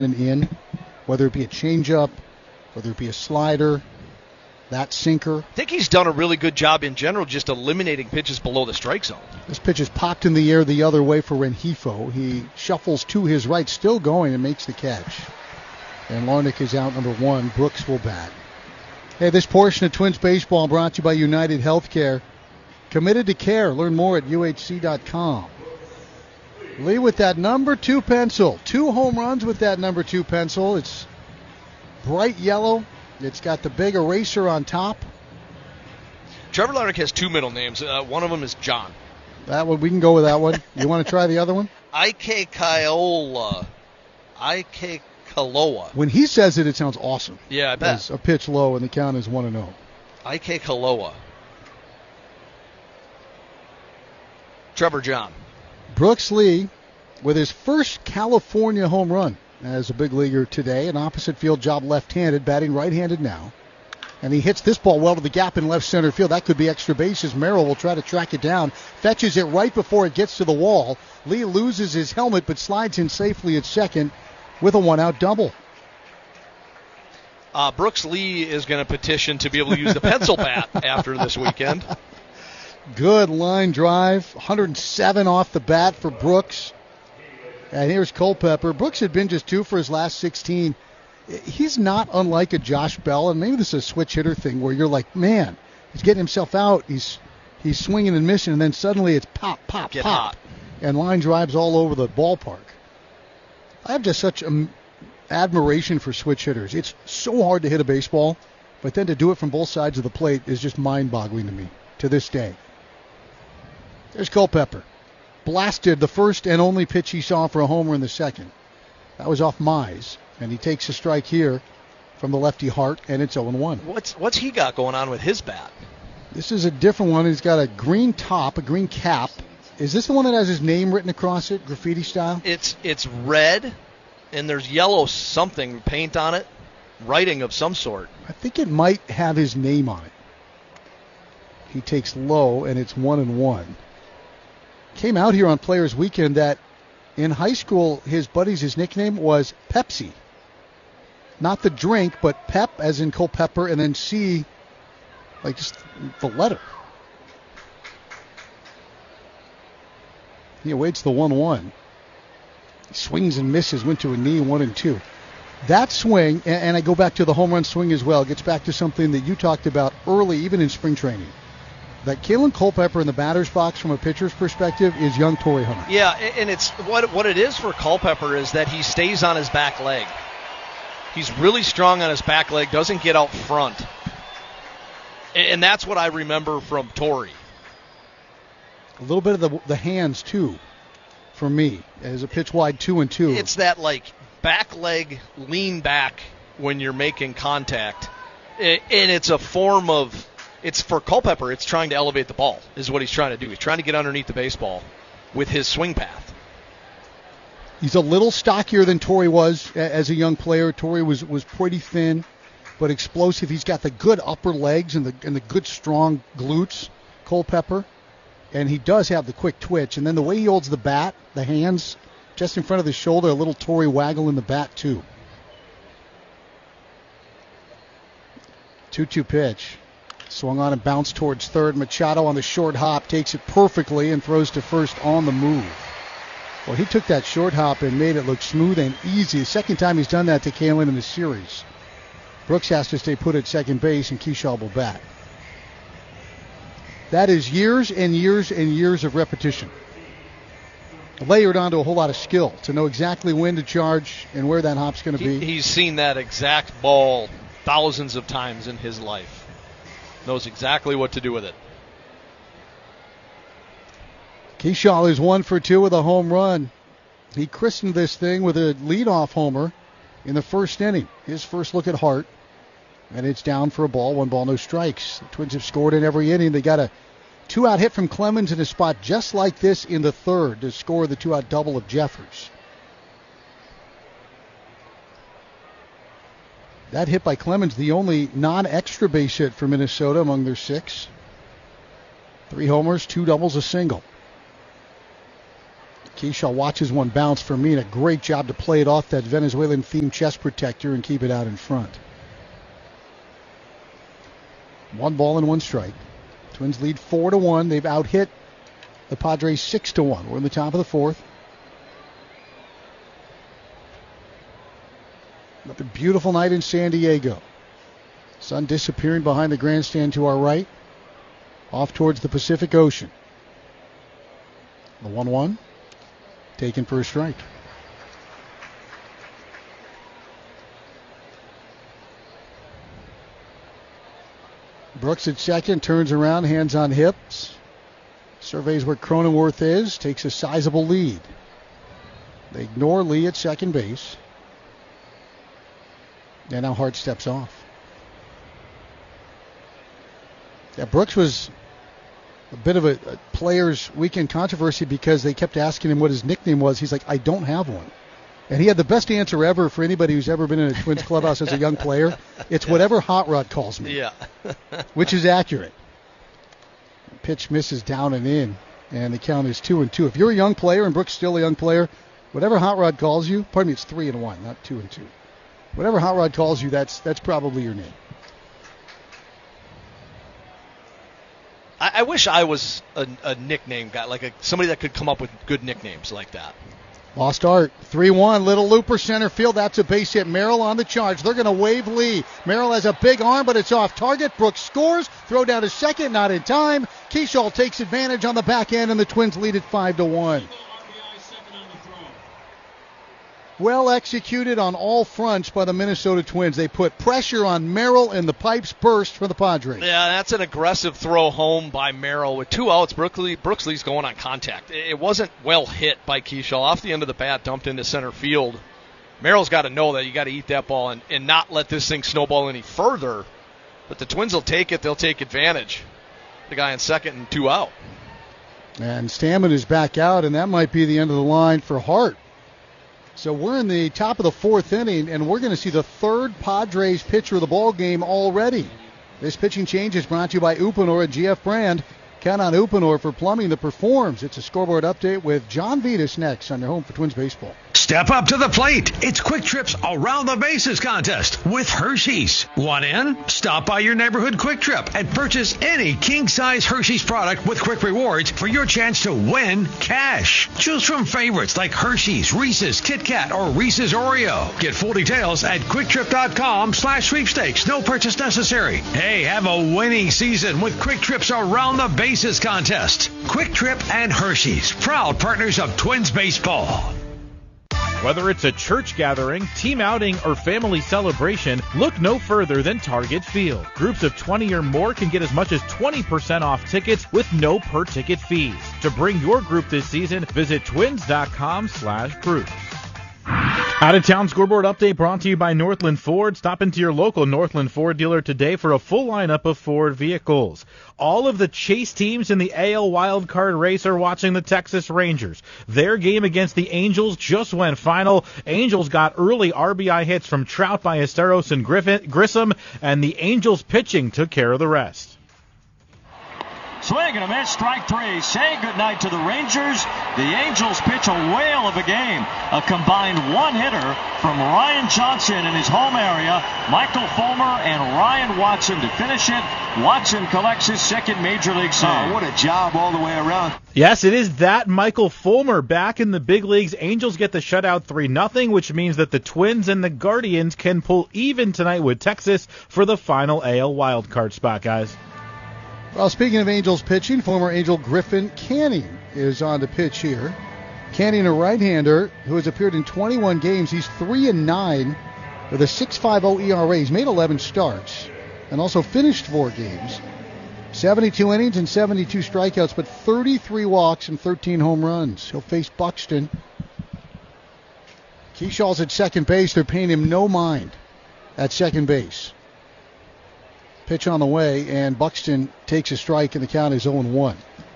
and in, whether it be a changeup, whether it be a slider, that sinker. I think he's done a really good job in general just eliminating pitches below the strike zone. This pitch is popped in the air the other way for Rengifo. He shuffles to his right, still going, and makes the catch. And Larnach is out number one. Brooks will bat. Hey, this portion of Twins Baseball brought to you by United Healthcare. Committed to care. Learn more at uhc.com. Lee with that number 2 pencil. 2 home runs with that number 2 pencil. It's bright yellow. It's got the big eraser on top. Trevor Larnach has 2 middle names. One of them is John. That one, we can go with that one. You want to try the other one? Ike Kaloa. When he says it, it sounds awesome. Yeah, I bet. It's a pitch low, and the count is 1-0. Ike Kaloa. Trevor John. Brooks Lee with his first California home run as a big leaguer today. An opposite field job left-handed, batting right-handed now. And he hits this ball well to the gap in left center field. That could be extra bases. Merrill will try to track it down. Fetches it right before it gets to the wall. Lee loses his helmet but slides in safely at second with a one-out double. Brooks Lee is going to petition to be able to use the pencil bat after this weekend. Good line drive. 107 off the bat for Brooks. And here's Culpepper. Brooks had been just 2 for his last 16. He's not unlike a Josh Bell, and maybe this is a switch hitter thing where you're like, man, he's getting himself out. He's swinging and missing, and then suddenly it's pop, pop, Get pop. Hot. And line drives all over the ballpark. I have just such admiration for switch hitters. It's so hard to hit a baseball, but then to do it from both sides of the plate is just mind-boggling to me to this day. There's Culpepper. Blasted the first and only pitch he saw for a homer in the second. That was off Mize, and he takes a strike here from the lefty Hart, and it's 0-1. What's he got going on with his bat? This is a different one. He's got a green top, a green cap. Is this the one that has his name written across it, graffiti style? It's red, and there's yellow something, paint on it, writing of some sort. I think it might have his name on it. He takes low, and it's 1-1. Came out here on Players Weekend that in high school, his nickname was Pepsi. Not the drink, but Pep as in Culpepper, and then C, like just the letter. He awaits the 1-1. He swings and misses, went to a knee, 1-2. That swing, and I go back to the home run swing as well, gets back to something that you talked about early, even in spring training. That Kalen Culpepper in the batter's box from a pitcher's perspective is young Torrey Hunter. Yeah, and it's what it is for Culpepper is that he stays on his back leg. He's really strong on his back leg, doesn't get out front. And that's what I remember from Torrey. A little bit of the hands, too, for me, as a pitch wide 2-2. It's that, like, back leg lean back when you're making contact. And it's a form of... It's for Culpepper, it's trying to elevate the ball, is what he's trying to do. He's trying to get underneath the baseball with his swing path. He's a little stockier than Torrey was as a young player. Torrey was pretty thin, but explosive. He's got the good upper legs and the good strong glutes, Culpepper. And he does have the quick twitch. And then the way he holds the bat, the hands just in front of the shoulder, a little Torrey waggle in the bat, too. 2-2 pitch. Swung on and bounced towards third. Machado on the short hop takes it perfectly and throws to first on the move. Well, he took that short hop and made it look smooth and easy. The second time he's done that to Kalen in the series. Brooks has to stay put at second base, and Keyshaw will bat. That is years and years and years of repetition, layered onto a whole lot of skill to know exactly when to charge and where that hop's going to be. He's seen that exact ball thousands of times in his life. Knows exactly what to do with it. Keyshaw is 1 for 2 with a home run. He christened this thing with a leadoff homer in the first inning. His first look at Hart. And it's down for a ball, 1 ball, no strikes. The Twins have scored in every inning. They got a 2-out hit from Clemens in a spot just like this in the third to score the 2-out double of Jeffers. That hit by Clemens, the only non-extra base hit for Minnesota among their 6. 3 homers, 2 doubles, a single. Keyshaw watches one bounce for me, and a great job to play it off that Venezuelan-themed chest protector and keep it out in front. 1 ball and 1 strike. Twins lead 4-1. They've out-hit the Padres 6-1. We're in the top of the 4th. Another beautiful night in San Diego. Sun disappearing behind the grandstand to our right. Off towards the Pacific Ocean. The 1-1. Taken for a strike. Brooks at second, turns around, hands on hips. Surveys where Cronenworth is, takes a sizable lead. They ignore Lee at second base. And now Hart steps off. Yeah, Brooks was a bit of a players' weekend controversy because they kept asking him what his nickname was. He's like, I don't have one. And he had the best answer ever for anybody who's ever been in a Twins clubhouse as a young player. It's whatever Hot Rod calls me. Yeah. Which is accurate. Pitch misses down and in, and the count is 2-2. If you're a young player and Brooks still a young player, whatever Hot Rod calls you, pardon me, it's 3-1, not 2-2. Whatever Hot Rod calls you, that's probably your name. I wish I was a nickname guy, like somebody that could come up with good nicknames like that. Lost Art, 3-1, little looper center field. That's a base hit. Merrill on the charge. They're going to wave Lee. Merrill has a big arm, but it's off target. Brooks scores. Throw down to second, not in time. Keyshaw takes advantage on the back end, and the Twins lead at 5-1. Well executed on all fronts by the Minnesota Twins. They put pressure on Merrill, and the pipes burst for the Padres. Yeah, that's an aggressive throw home by Merrill. With 2 outs, Brooks Lee's going on contact. It wasn't well hit by Keyshaw. Off the end of the bat, dumped into center field. Merrill's got to know that you got to eat that ball and not let this thing snowball any further. But the Twins will take it. They'll take advantage. The guy in second and 2 out. And Stammen is back out, and that might be the end of the line for Hart. So we're in the top of the 4th inning, and we're going to see the 3rd Padres pitcher of the ball game already. This pitching change is brought to you by Uponor at GF Brand. Count on Uponor for plumbing that performs. It's a scoreboard update with John Vitas next on your home for Twins baseball. Step up to the plate. It's Quick Trip's Around the Bases contest with Hershey's. Want in? Stop by your neighborhood Quick Trip and purchase any king-size Hershey's product with Quick Rewards for your chance to win cash. Choose from favorites like Hershey's, Reese's, Kit Kat, or Reese's Oreo. Get full details at QuickTrip.com/sweepstakes. No purchase necessary. Hey, have a winning season with Quick Trip's Around the Bases contest. Quick Trip and Hershey's, proud partners of Twins baseball. Whether it's a church gathering, team outing, or family celebration, look no further than Target Field. Groups of 20 or more can get as much as 20% off tickets with no per-ticket fees. To bring your group this season, visit twins.com/groups. Out-of-town scoreboard update brought to you by Northland Ford. Stop into your local Northland Ford dealer today for a full lineup of Ford vehicles. All of the Chase teams in the AL wildcard race are watching the Texas Rangers. Their game against the Angels just went final. Angels got early RBI hits from Trout, Ballesteros, and Grissom, and the Angels pitching took care of the rest. Swing and a miss, strike 3. Say goodnight to the Rangers. The Angels pitch a whale of a game. A combined 1-hitter from Ryan Johnson in his home area, Michael Fulmer, and Ryan Watson to finish it. Watson collects his 2nd Major League save. Oh, what a job all the way around. Yes, it is that Michael Fulmer back in the big leagues. Angels get the shutout 3-0, which means that the Twins and the Guardians can pull even tonight with Texas for the final AL wildcard spot, guys. Well, speaking of Angels pitching, former Angel Griffin Canning is on the pitch here. Canning, a right-hander who has appeared in 21 games. He's 3-9 with a 6.50 ERA. He's made 11 starts and also finished 4 games. 72 innings and 72 strikeouts, but 33 walks and 13 home runs. He'll face Buxton. Keyshaw's at second base. They're paying him no mind at second base. Pitch on the way, and Buxton takes a strike, and the count is 0-1.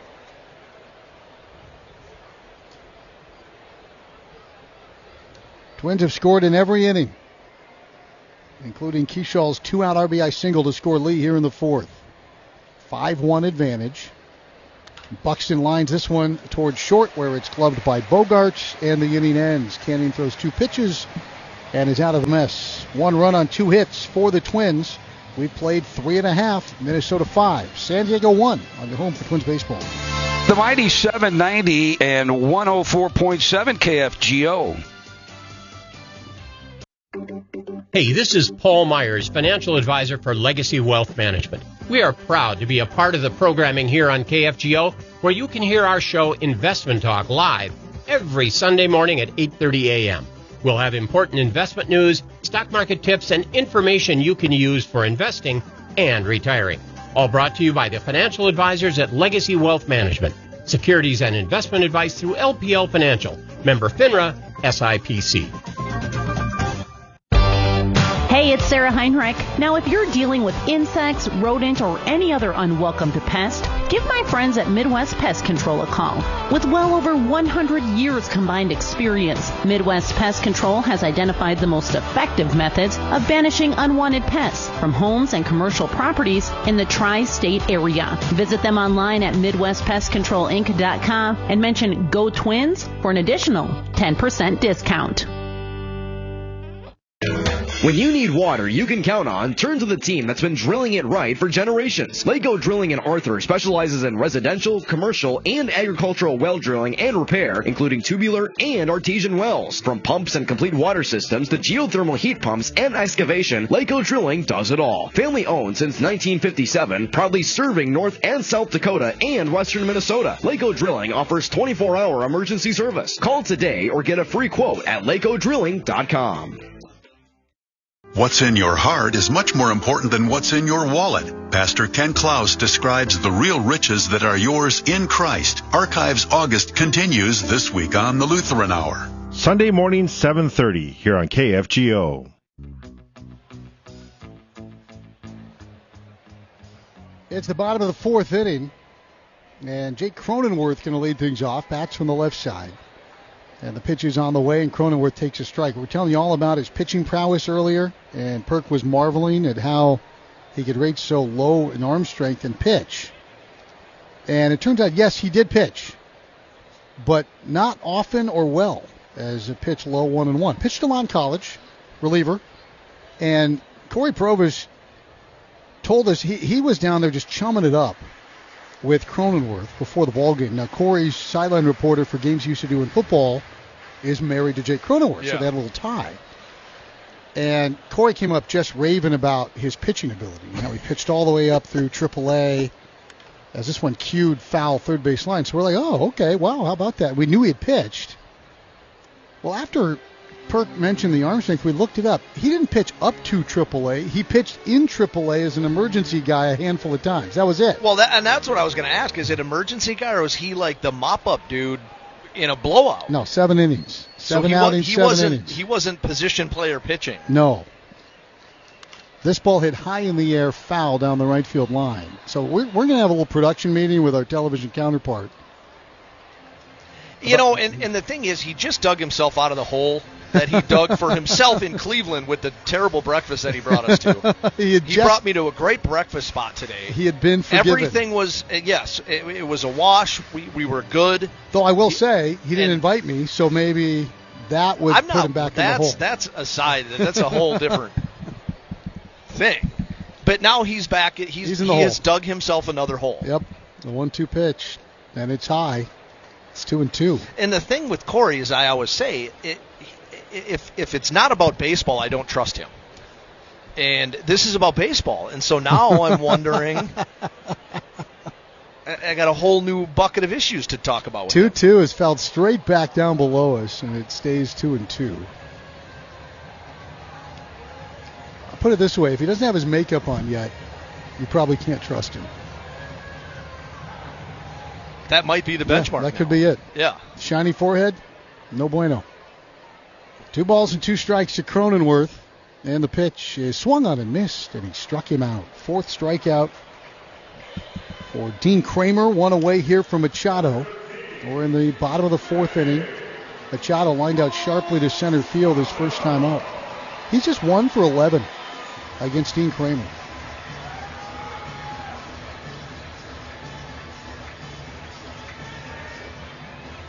Twins have scored in every inning, including Keyshaw's 2-out RBI single to score Lee here in the 4th. 5-1 advantage. Buxton lines this one towards short where it's gloved by Bogaerts, and the inning ends. Canning throws 2 pitches and is out of the mess. 1 run on 2 hits for the Twins. We've played 3.5, Minnesota 5, San Diego 1 on your home for Twins baseball. The mighty 790 and 104.7 KFGO. Hey, this is Paul Myers, financial advisor for Legacy Wealth Management. We are proud to be a part of the programming here on KFGO, where you can hear our show Investment Talk live every Sunday morning at 8:30 a.m. We'll have important investment news, stock market tips, and information you can use for investing and retiring. All brought to you by the financial advisors at Legacy Wealth Management. Securities and investment advice through LPL Financial. Member FINRA, SIPC. Hey, it's Sarah Heinrich. Now, if you're dealing with insects, rodent, or any other unwelcome pest, give my friends at Midwest Pest Control a call. With well over 100 years combined experience, Midwest Pest Control has identified the most effective methods of banishing unwanted pests from homes and commercial properties in the tri-state area. Visit them online at MidwestPestControlInc.com and mention Go Twins for an additional 10% discount. When you need water you can count on, turn to the team that's been drilling it right for generations. Lako Drilling in Arthur specializes in residential, commercial, and agricultural well drilling and repair, including tubular and artesian wells. From pumps and complete water systems to geothermal heat pumps and excavation, Lako Drilling does it all. Family owned since 1957, proudly serving North and South Dakota and Western Minnesota. Lako Drilling offers 24-hour emergency service. Call today or get a free quote at lakodrilling.com. What's in your heart is much more important than what's in your wallet. Pastor Ken Klaus describes the real riches that are yours in Christ. Archives August continues this week on the Lutheran Hour. Sunday morning, 7:30 here on KFGO. It's the bottom of the 4th inning, and Jake Cronenworth going to lead things off. Bats from the left side. And the pitch is on the way, and Cronenworth takes a strike. We're telling you all about his pitching prowess earlier, and Perk was marveling at how he could rate so low in arm strength and pitch. And it turns out, yes, he did pitch, but not often or well, as a pitch low 1-1. Pitched him on college, reliever, and Corey Provis told us he was down there just chumming it up with Cronenworth before the ball game. Now, Corey's sideline reporter for games he used to do in football is married to Jake Cronenworth, so they had a little tie. And Corey came up just raving about his pitching ability. You know, he pitched all the way up through AAA as this one cued foul third base line. So we're like, oh, okay, wow, how about that? We knew he had pitched. Well, after Perk mentioned the arm strength, we looked it up. He didn't pitch up to AAA. He pitched in AAA as an emergency guy a handful of times. That was it. Well, that's what I was going to ask. Is it emergency guy, or was he like the mop-up dude in a blowout? No, 7 innings. Seven innings. He wasn't position player pitching. No. This ball hit high in the air, foul down the right field line. So we're going to have a little production meeting with our television counterpart. You know, and the thing is, he just dug himself out of the hole that he dug for himself in Cleveland with the terrible breakfast that he brought us to. He brought me to a great breakfast spot today. He had been forgiven. Everything was, yes, it was a wash. We were good. Though I will say, he didn't invite me, so maybe that would put him back in the hole. That's aside. That's a whole different thing. But now he's back. He has dug himself another hole. Yep, the 1-2 pitch, and it's high. It's 2-2. And the thing with Corey, as I always say, if it's not about baseball, I don't trust him. And this is about baseball. And so now I'm wondering, I got a whole new bucket of issues to talk about with 2-2 has fell straight back down below us, and it stays 2-2. I'll put it this way. If he doesn't have his makeup on yet, you probably can't trust him. That might be the benchmark. That could be it. Yeah. Shiny forehead, no bueno. 2 balls and 2 strikes to Cronenworth. And the pitch is swung on and missed, and he struck him out. 4th strikeout for Dean Kramer. 1 away here from Machado. We're in the bottom of the 4th inning. Machado lined out sharply to center field his first time up. He's just 1 for 11 against Dean Kramer.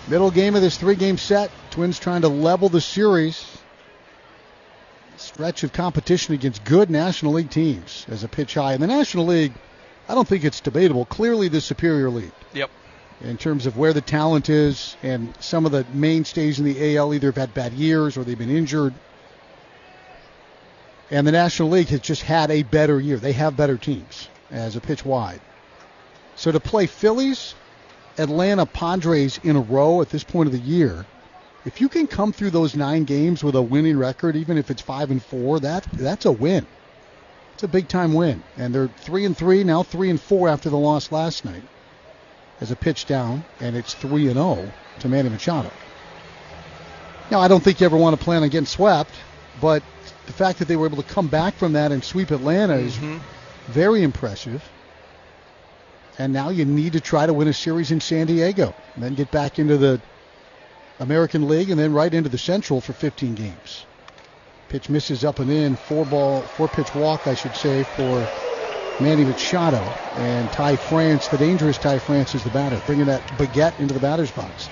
Middle game of this 3-game set. Twins trying to level the series. Stretch of competition against good National League teams as a pitch high. In the National League, I don't think it's debatable. Clearly the superior league. Yep. In terms of where the talent is, and some of the mainstays in the AL either have had bad years or they've been injured. And the National League has just had a better year. They have better teams as a pitch wide. So to play Phillies, Atlanta, Padres in a row at this point of the year, if you can come through those 9 games with a winning record, even if it's 5-4, that's a win. It's a big-time win. And they're 3-3, now 3-4 after the loss last night as a pitch down, and it's 3-0 to Manny Machado. Now, I don't think you ever want to plan on getting swept, but the fact that they were able to come back from that and sweep Atlanta is very impressive. And now you need to try to win a series in San Diego and then get back into the American League and then right into the Central for 15 games. Pitch misses up and in. 4-pitch walk, I should say, for Manny Machado. And Ty France, the dangerous Ty France, is the batter, bringing that baguette into the batter's box.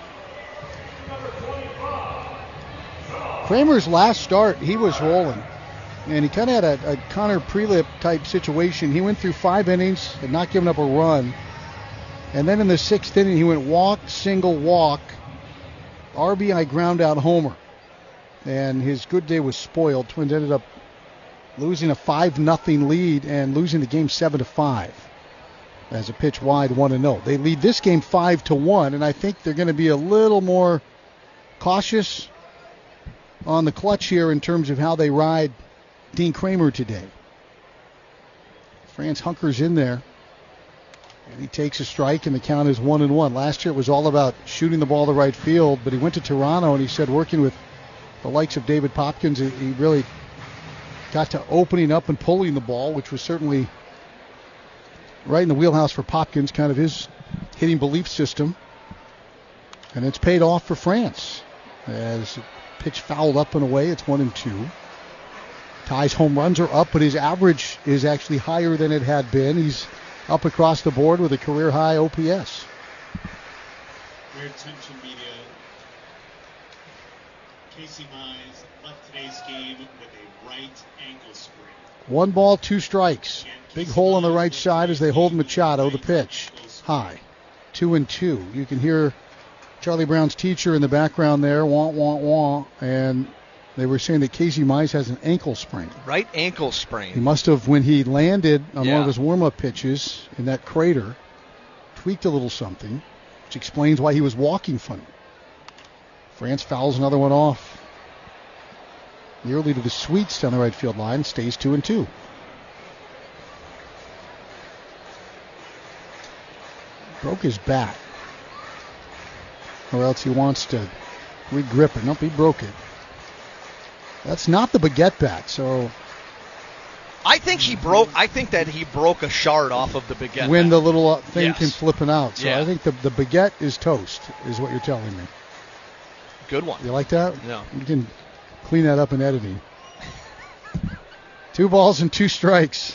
Kramer's last start, he was rolling. And he kind of had a Connor Prelip type situation. He went through 5 innings and not giving up a run. And then in the 6th inning, he went walk, single, walk, RBI ground out homer. And his good day was spoiled. Twins ended up losing a 5-0 lead and losing the game 7-5 as a pitch wide 1-0. They lead this game 5-1, and I think they're going to be a little more cautious on the clutch here in terms of how they ride Dean Kramer today. France hunkers in there, and he takes a strike, and the count is 1-1. Last year it was all about shooting the ball to right field, but he went to Toronto, and he said working with the likes of David Popkins, he really got to opening up and pulling the ball, which was certainly right in the wheelhouse for Popkins, kind of his hitting belief system. And it's paid off for France. As pitch fouled up and away, it's 1-2. Ty's home runs are up, but his average is actually higher than it had been. He's up across the board with a career-high OPS. Your attention, media. Casey Mize left today's game with a right ankle sprain. 1 ball, 2 strikes. Big hole on the right side as they hold Machado. The pitch high. 2-2. You can hear Charlie Brown's teacher in the background there. Wah, wah, wah. And they were saying that Casey Mize has an ankle sprain. Right ankle sprain. He must have, when he landed on one of his warm-up pitches in that crater, tweaked a little something, which explains why he was walking funny. France fouls another one off. Nearly to the sweets down the right field line. Stays 2-2. Broke his bat. Or else he wants to re-grip it. Nope, he broke it. That's not the baguette bat, so... I think that he broke a shard off of the baguette when bat. The little thing can flip it out. So yeah. I think the baguette is toast, is what you're telling me. Good one. You like that? Yeah. You can clean that up in editing. 2 balls and 2 strikes.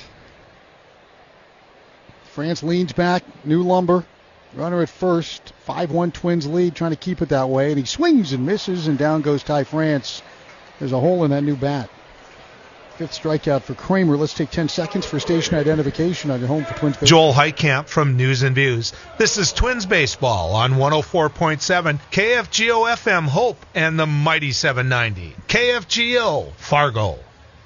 France leans back. New lumber. Runner at first. 5-1 Twins lead, trying to keep it that way. And he swings and misses, and down goes Ty France. There's a hole in that new bat. 5th strikeout for Kramer. Let's take 10 seconds for station identification on your home for Twins baseball. Joel Heitkamp from News and Views. This is Twins baseball on 104.7 KFGO FM Hope and the mighty 790 KFGO Fargo.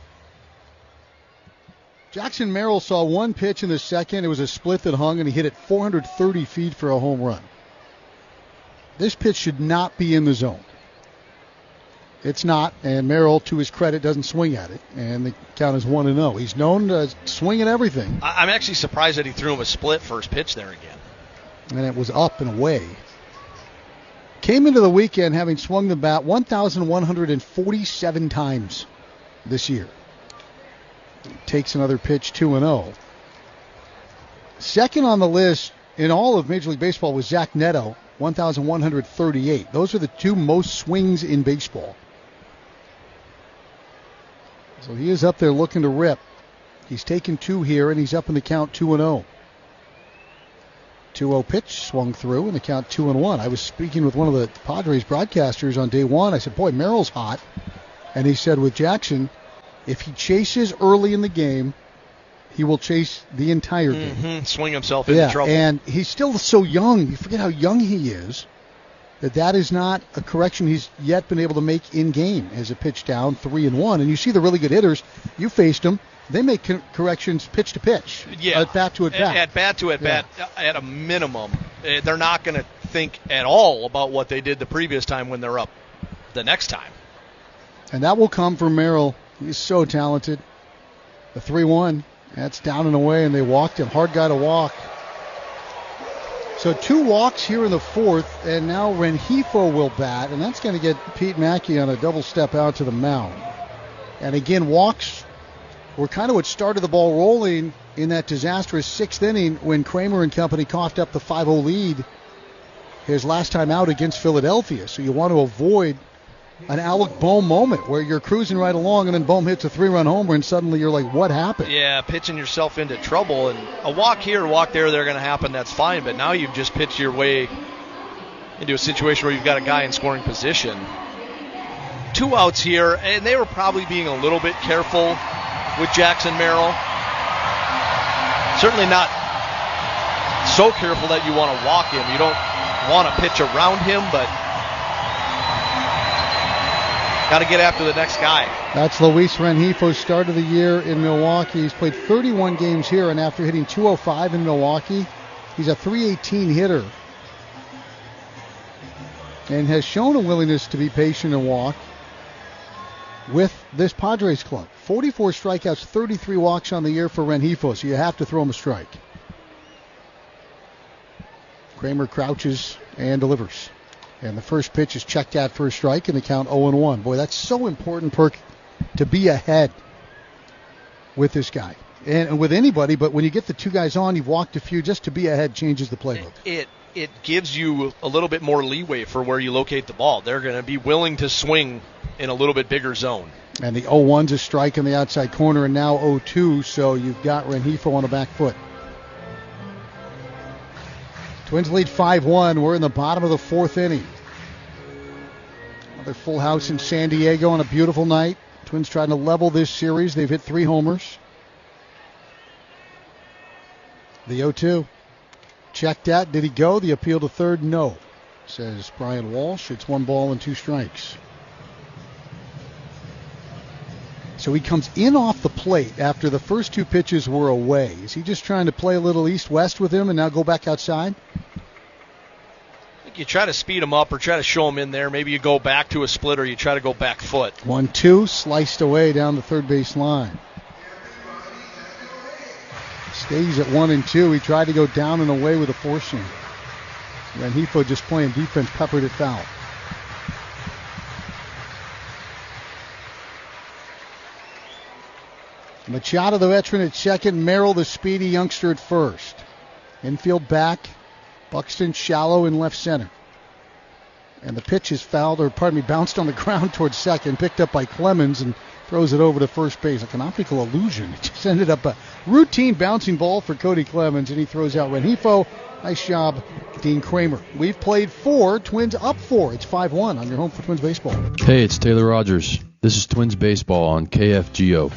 Jackson Merrill saw 1 pitch in the second. It was a split that hung, and he hit it 430 feet for a home run. This pitch should not be in the zone. It's not, and Merrill, to his credit, doesn't swing at it, and the count is 1-0. He's known to swing at everything. I'm actually surprised that he threw him a split first pitch there again. And it was up and away. Came into the weekend having swung the bat 1,147 times this year. Takes another pitch, 2-0. Second on the list in all of Major League Baseball was Zach Neto, 1,138. Those are the 2 most swings in baseball. So he is up there looking to rip. He's taken 2 here, and he's up in the count 2-0. 2-0 pitch swung through, and the count 2-1. I was speaking with one of the Padres broadcasters on day one. I said, boy, Merrill's hot. And he said with Jackson, if he chases early in the game, he will chase the entire game. Swing himself into trouble. And he's still so young. You forget how young he is. That is not a correction he's yet been able to make in game as a pitch down 3-1. And you see the really good hitters. You faced them. They make corrections pitch to pitch. Yeah. At bat to at bat. At bat to at bat, at a minimum. They're not going to think at all about what they did the previous time when they're up the next time. And that will come from Merrill. He's so talented. The 3-1. That's down and away, and they walked him. Hard guy to walk. So 2 walks here in the fourth, and now Rengifo will bat, and that's going to get Pete Mackey on a double step out to the mound. And again, walks were kind of what started the ball rolling in that disastrous 6th inning when Kramer and company coughed up the 5-0 lead his last time out against Philadelphia. So you want to avoid an Alec Bohm moment where you're cruising right along and then Bohm hits a 3-run homer and suddenly you're like, what happened? Yeah, pitching yourself into trouble. And a walk here, a walk there, they're going to happen. That's fine. But now you've just pitched your way into a situation where you've got a guy in scoring position. 2 outs here, and they were probably being a little bit careful with Jackson Merrill. Certainly not so careful that you want to walk him. You don't want to pitch around him, but got to get after the next guy. That's Luis Rengifo's start of the year in Milwaukee. He's played 31 games here, and after hitting .205 in Milwaukee, he's a .318 hitter. And has shown a willingness to be patient and walk with this Padres club. 44 strikeouts, 33 walks on the year for Rengifo, so you have to throw him a strike. Kramer crouches and delivers. And the first pitch is checked out for a strike, and the count 0-1. Boy, that's so important, Perk, to be ahead with this guy. And with anybody, but when you get the 2 guys on, you've walked a few, just to be ahead changes the playbook. It gives you a little bit more leeway for where you locate the ball. They're going to be willing to swing in a little bit bigger zone. And the 0-1's a strike in the outside corner, and now 0-2, so you've got Rengifo on the back foot. Twins lead 5-1. We're in the bottom of the 4th inning. Another full house in San Diego on a beautiful night. Twins trying to level this series. They've hit 3 homers. The 0-2. Checked out. Did he go? The appeal to third? No. Says Brian Walsh. It's 1 ball and 2 strikes. So he comes in off the plate after the first 2 pitches were away. Is he just trying to play a little east-west with him and now go back outside? I think you try to speed him up or try to show him in there. Maybe you go back to a split or you try to go back foot. 1-2, sliced away down the third base line. Stays at 1-2. He tried to go down and away with a 4-seam. Rengifo just playing defense, peppered it foul. Machado, the veteran, at second. Merrill, the speedy youngster, at first. Infield back. Buxton shallow in left center. And the pitch is bounced on the ground towards second, picked up by Clemens, and throws it over to first base. Like an optical illusion. It just ended up a routine bouncing ball for Cody Clemens, and he throws out Rengifo. Nice job, Dean Kramer. We've played 4, Twins up 4. It's 5-1 on your home for Twins baseball. Hey, it's Taylor Rogers. This is Twins baseball on KFGO.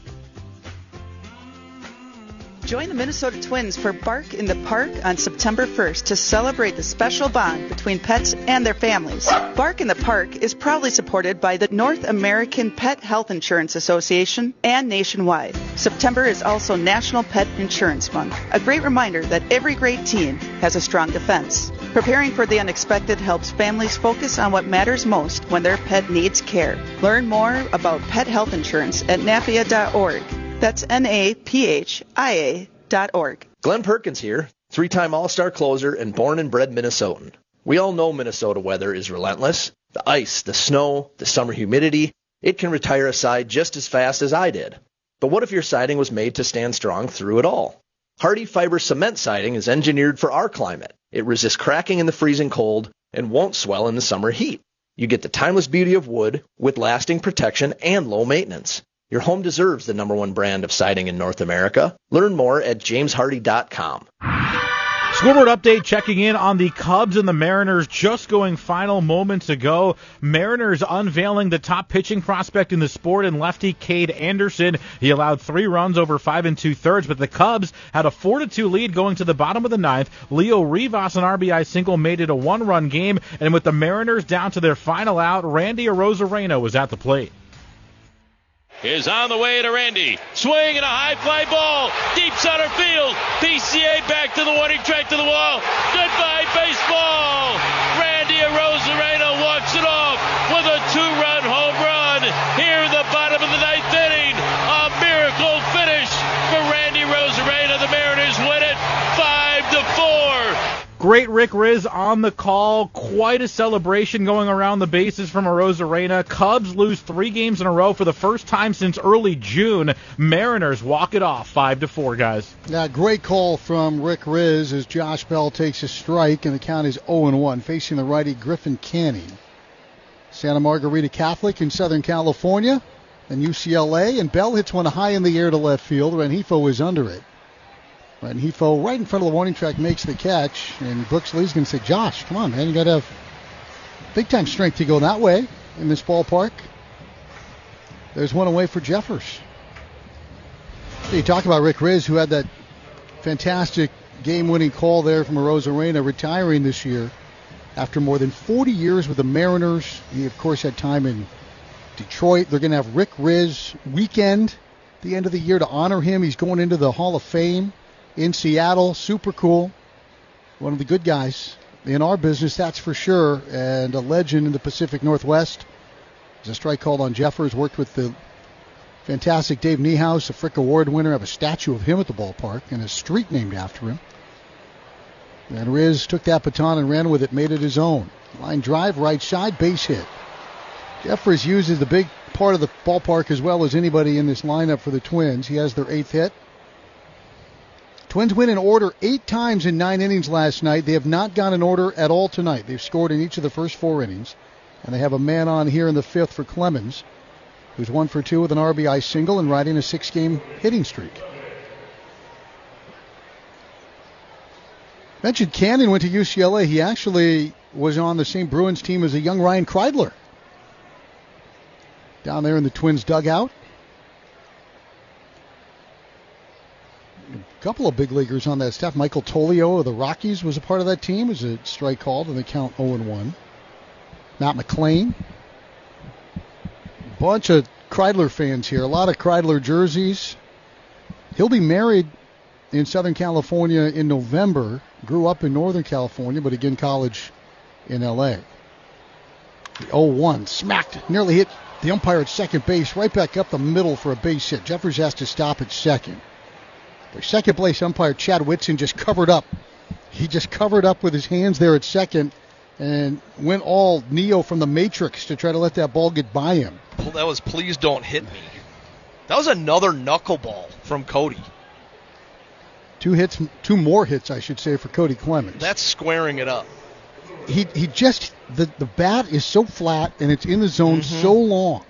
Join the Minnesota Twins for Bark in the Park on September 1st to celebrate the special bond between pets and their families. Bark in the Park is proudly supported by the North American Pet Health Insurance Association and nationwide. September is also National Pet Insurance Month, a great reminder that every great team has a strong defense. Preparing for the unexpected helps families focus on what matters most when their pet needs care. Learn more about pet health insurance at NAPIA.org. That's NAPHIA.org. Glenn Perkins here, 3-time All-Star closer and born and bred Minnesotan. We all know Minnesota weather is relentless. The ice, the snow, the summer humidity, it can retire a side just as fast as I did. But what if your siding was made to stand strong through it all? Hardy Fiber Cement Siding is engineered for our climate. It resists cracking in the freezing cold and won't swell in the summer heat. You get the timeless beauty of wood with lasting protection and low maintenance. Your home deserves the #1 brand of siding in North America. Learn more at jameshardy.com. Scoreboard update checking in on the Cubs and the Mariners just going final moments ago. Mariners unveiling the top pitching prospect in the sport in lefty Cade Anderson. He allowed 3 runs over 5 2/3, but the Cubs had a 4-2 lead going to the bottom of the 9th. Leo Rivas, an RBI single, made it a 1-run game, and with the Mariners down to their final out, Randy Arozarena was at the plate. Is on the way to Randy. Swing and a high fly ball. Deep center field. PCA back to the warning track to the wall. Goodbye, baseball. Randy Arozarena walks it off with a 2-run home run here in the bottom of the 9th inning. A miracle finish for Randy Arozarena. The Mariners win it 5-4. Great Rick Riz on the call. Quite a celebration going around the bases from Arozarena. Cubs lose 3 games in a row for the first time since early June. Mariners walk it off 5-4, guys. Yeah, great call from Rick Riz as Josh Bell takes a strike, and the count is 0-1, facing the righty Griffin Canning. Santa Margarita Catholic in Southern California, and UCLA, and Bell hits one high in the air to left field. Rengifo is under it. Rengifo, right in front of the warning track, makes the catch, and Brooks Lee's going to say, Josh, come on, man, you got to have big-time strength to go that way in this ballpark. There's one away for Jeffers. You talk about Rick Riz, who had that fantastic game-winning call there from Arozarena, retiring this year after more than 40 years with the Mariners. He, of course, had time in Detroit. They're going to have Rick Riz weekend at the end of the year to honor him. He's going into the Hall of Fame in Seattle. Super cool. One of the good guys in our business, that's for sure, and a legend in the Pacific Northwest. There's a strike called on Jeffers. Worked with the fantastic Dave Niehaus, a Frick Award winner. Have a statue of him at the ballpark and a street named after him. And Riz took that baton and ran with it, made it his own. Line drive, right side, base hit. Jeffers uses the big part of the ballpark as well as anybody in this lineup for the Twins. He has their 8th hit. Twins win in order 8 times in 9 innings last night. They have not gone in order at all tonight. They've scored in each of the first 4 innings. And they have a man on here in the 5th for Clemens, who's 1 for 2 with an RBI single and riding a 6-game hitting streak. Mentioned Cannon went to UCLA. He actually was on the same Bruins team as a young Ryan Kreidler. Down there in the Twins dugout. A couple of big leaguers on that staff. Michael Tolio of the Rockies was a part of that team. It was a strike called, and they count 0-1. Matt McClain. Bunch of Kreidler fans here. A lot of Kreidler jerseys. He'll be married in Southern California in November. Grew up in Northern California, but again, college in L.A. The 0-1 smacked, nearly hit the umpire at second base, right back up the middle for a base hit. Jeffers has to stop at second. The second base umpire, Chad Whitson, just covered up. He just covered up with his hands there at second and went all Neo from the Matrix to try to let that ball get by him. Well, that was please don't hit me. That was another knuckleball from Cody. 2 more hits, I should say, for Cody Clemens. That's squaring it up. He just, the bat is so flat and it's in the zone so long.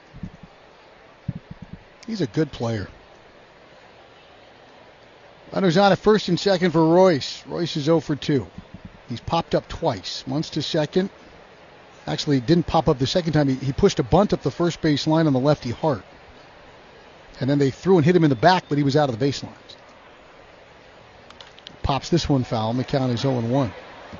He's a good player. Runners on at first and second for Royce. Royce is 0 for 2. He's popped up twice. Once to second. Actually, didn't pop up the second time. He pushed a bunt up the first base line on the lefty Hart. And then they threw and hit him in the back, but he was out of the baselines. Pops this one foul, and the count is 0-1.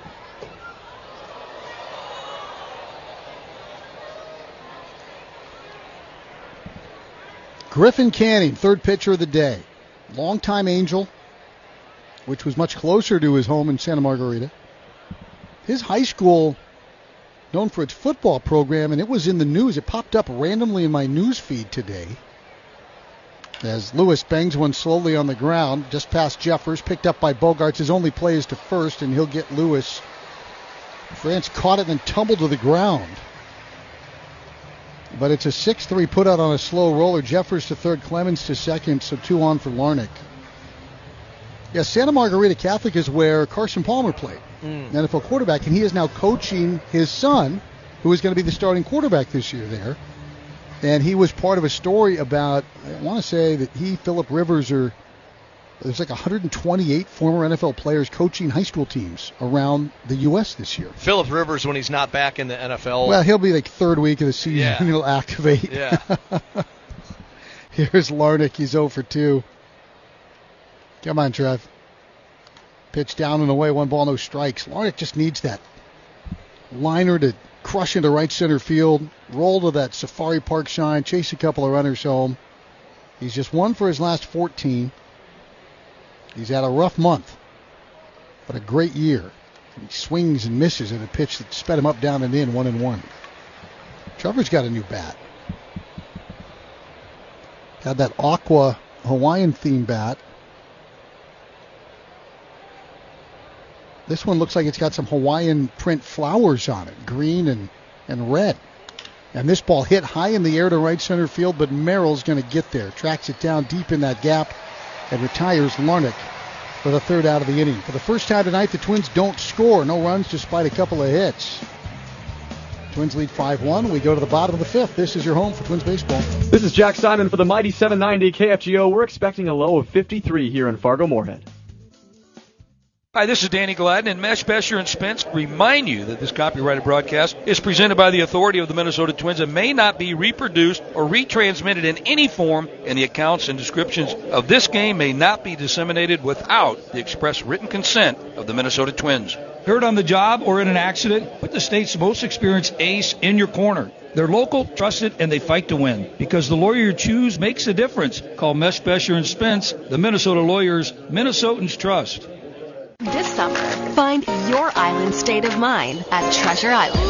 Griffin Canning, 3rd pitcher of the day. Longtime Angel, which was much closer to his home in Santa Margarita. His high school, known for its football program, and it was in the news. It popped up randomly in my news feed today. As Lewis bangs one slowly on the ground, just past Jeffers, picked up by Bogaerts. His only play is to first, and he'll get Lewis. France caught it and then tumbled to the ground. But it's a 6-3 putout on a slow roller. Jeffers to third, Clemens to second, so 2 on for Larnach. Yeah, Santa Margarita Catholic is where Carson Palmer played, NFL quarterback, and he is now coaching his son, who is going to be the starting quarterback this year there. And he was part of a story about, I want to say that he, Phillip Rivers, are There's like 128 former NFL players coaching high school teams around the U.S. this year. Phillip Rivers, when he's not back in the NFL. Well, he'll be like third week of the season. Yeah. He'll activate. Yeah. Here's Larnach. He's 0 for 2. Come on, Trev. Pitch down and away. 1 ball, no strikes. Larnach just needs that liner to crush into right center field, roll to that Safari Park shine, chase a couple of runners home. He's just 1 for his last 14. He's had a rough month, but a great year. He swings and misses at a pitch that sped him up, down, and in, 1-1. Trevor's got a new bat. Got that aqua Hawaiian theme bat. This one looks like it's got some Hawaiian print flowers on it, green and red. And this ball hit high in the air to right center field, but Merrill's going to get there. Tracks it down deep in that gap and retires Larnach for the 3rd out of the inning. For the first time tonight, the Twins don't score. No runs despite a couple of hits. Twins lead 5-1. We go to the bottom of the 5th. This is your home for Twins baseball. This is Jack Simon for the Mighty 790 KFGO. We're expecting a low of 53 here in Fargo-Moorhead. Hi, this is Danny Gladden, and Mesh, Besher, and Spence remind you that this copyrighted broadcast is presented by the authority of the Minnesota Twins and may not be reproduced or retransmitted in any form, and the accounts and descriptions of this game may not be disseminated without the express written consent of the Minnesota Twins. Hurt on the job or in an accident? Put the state's most experienced ace in your corner. They're local, trusted, and they fight to win. Because the lawyer you choose makes a difference. Call Mesh, Besher, and Spence, the Minnesota lawyers Minnesotans trust. This summer, find your island state of mind at Treasure Island.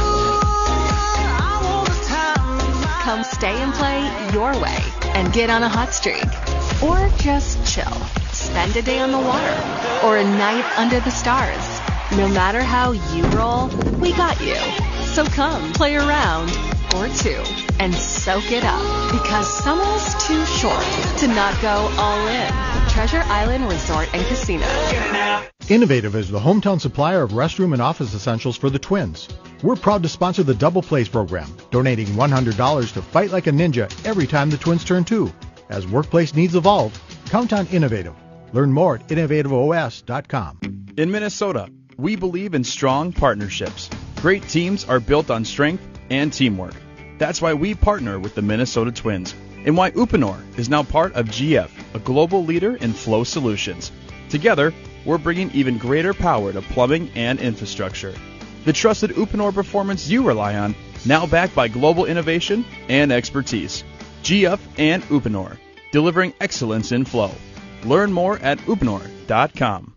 Come stay and play your way and get on a hot streak. Or just chill. Spend a day on the water or a night under the stars. No matter how you roll, we got you. So come play a round or 2 and soak it up, because summer's too short to not go all in. Treasure Island Resort and Casino. Innovative is the hometown supplier of restroom and office essentials for the Twins. We're proud to sponsor the Double Plays program, donating $100 to fight like a ninja every time the Twins turn 2. As workplace needs evolve, count on Innovative. Learn more at innovativeos.com. In Minnesota, we believe in strong partnerships. Great teams are built on strength and teamwork. That's why we partner with the Minnesota Twins, and why Uponor is now part of GF, a global leader in flow solutions. Together, we're bringing even greater power to plumbing and infrastructure. The trusted Uponor performance you rely on, now backed by global innovation and expertise. GF and Uponor, delivering excellence in flow. Learn more at uponor.com.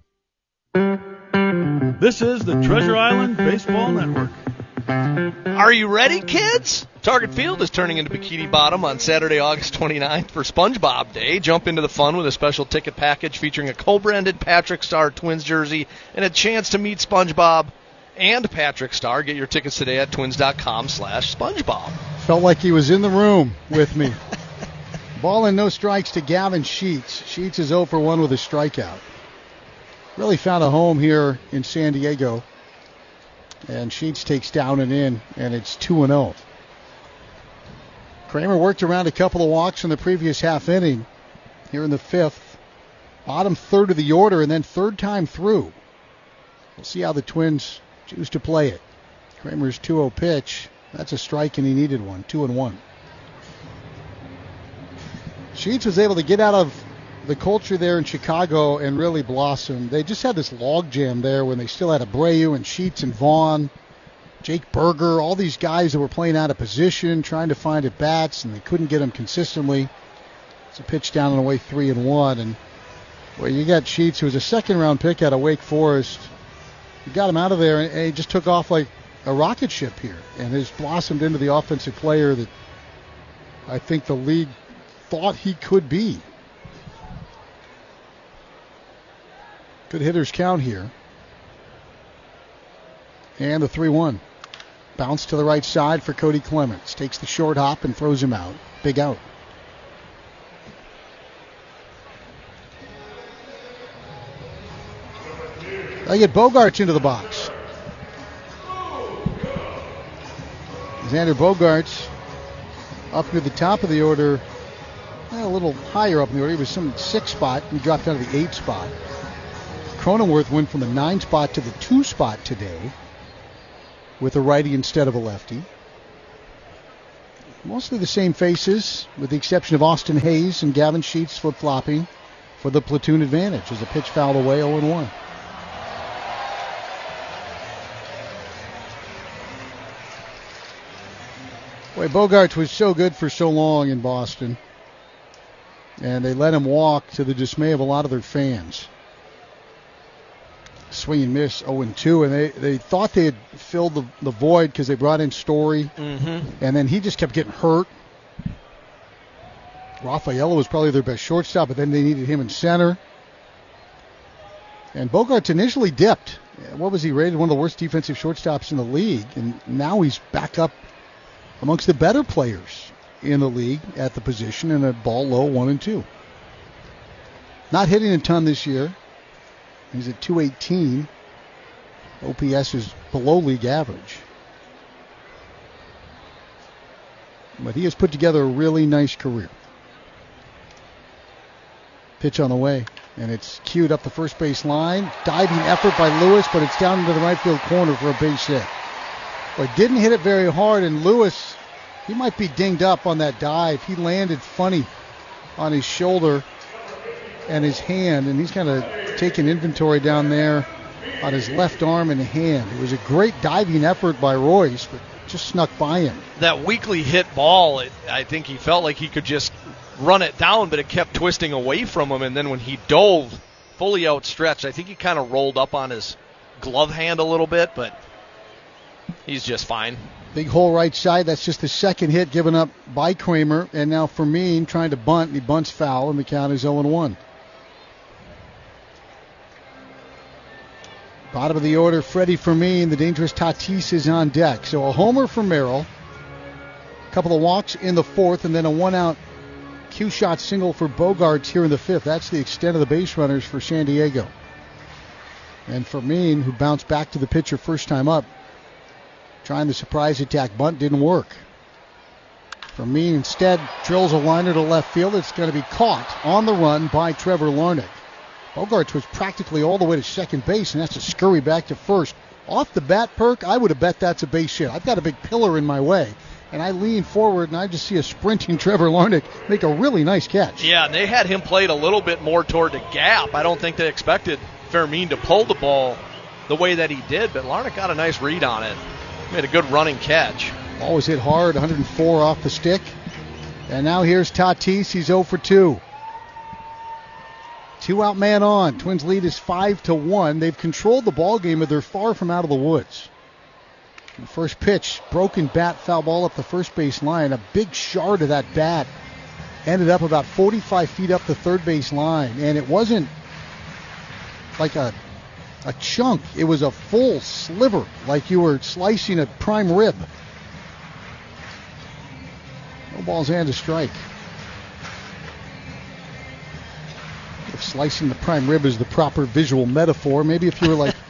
This is the Treasure Island Baseball Network. Are you ready, kids? Target Field is turning into Bikini Bottom on Saturday, August 29th for SpongeBob Day. Jump into the fun with a special ticket package featuring a co-branded Patrick Star Twins jersey and a chance to meet SpongeBob and Patrick Star. Get your tickets today at twins.com/SpongeBob. Felt like he was in the room with me. Ball and no strikes to Gavin Sheets. Sheets is 0 for 1 with a strikeout. Really found a home here in San Diego. And Sheets takes down and in, and it's 2-0. Kramer worked around a couple of walks in the previous half inning. Here in the 5th. Bottom third of the order, and then third time through. We'll see how the Twins choose to play it. Kramer's 2-0 pitch. That's a strike, and he needed one. 2-1. Sheets was able to get out of the culture there in Chicago and really blossom. They just had this log jam there when they still had Abreu and Sheets and Vaughn, Jake Berger, all these guys that were playing out of position, trying to find at bats, and they couldn't get them consistently. It's a pitch down and away, 3-1. And well, you got Sheets, who was a second-round pick out of Wake Forest. You got him out of there, and he just took off like a rocket ship here, and has blossomed into the offensive player that I think the league thought he could be. Good hitters count here. And the 3-1. Bounce to the right side for Cody Clemens. Takes the short hop and throws him out. Big out. They get Bogaerts into the box. Xander Bogaerts up near the top of the order a little higher up in the order. He was some 6th spot. He dropped down to the 8th spot. Cronenworth went from the 9 spot to the 2 spot today with a righty instead of a lefty. Mostly the same faces, with the exception of Austin Hayes and Gavin Sheets flip-flopping for the platoon advantage as a pitch fouled away 0-1. Boy, Bogaerts was so good for so long in Boston, and they let him walk to the dismay of a lot of their fans. Swing and miss, 0-2, and they thought they had filled the void because they brought in Story, and then he just kept getting hurt. Raffaello was probably their best shortstop, but then they needed him in center. And Bogaerts initially dipped. What was he rated? One of the worst defensive shortstops in the league, and now he's back up amongst the better players in the league at the position, and a ball low, 1-2. Not hitting a ton this year. He's at 218. OPS is below league average. But he has put together a really nice career. Pitch on the way, and it's cued up the first base line. Diving effort by Lewis, but it's down into the right field corner for a base hit. But didn't hit it very hard, and Lewis, he might be dinged up on that dive. He landed funny on his shoulder and his hand, and he's kind of taking inventory down there on his left arm and hand. It was a great diving effort by Royce, but just snuck by him. That weakly hit ball, I think he felt like he could just run it down, but it kept twisting away from him, and then when he dove fully outstretched, I think he kind of rolled up on his glove hand a little bit, but he's just fine. Big hole right side. That's just the second hit given up by Kramer, and now Fermin trying to bunt, and he bunts foul, and the count is 0-1. Bottom of the order, Freddie Fermin. The dangerous Tatis is on deck. So a homer for Merrill, a couple of walks in the 4th, and then a one-out Q-shot single for Bogaerts here in the 5th. That's the extent of the base runners for San Diego. And Fermin, who bounced back to the pitcher first time up, trying the surprise attack bunt, didn't work. Fermin instead drills a liner to left field. It's going to be caught on the run by Trevor Larnach. Bogaerts was practically all the way to second base, and that's to scurry back to first. Off the bat, Perk, I would have bet that's a base hit. I've got a big pillar in my way, and I lean forward, and I just see a sprinting Trevor Larnach make a really nice catch. Yeah, and they had him played a little bit more toward the gap. I don't think they expected Fermin to pull the ball the way that he did, but Larnach got a nice read on it. Made a good running catch. Ball was hit hard, 104 off the stick. And now here's Tatis. He's 0 for 2. 2-out man on. Twins lead is 5-1. They've controlled the ball game, but they're far from out of the woods. The first pitch, broken bat, foul ball up the first base line. A big shard of that bat ended up about 45 feet up the third base line, and it wasn't like a chunk. It was a full sliver, like you were slicing a prime rib. No balls and a strike. If slicing the prime rib is the proper visual metaphor, maybe if you were like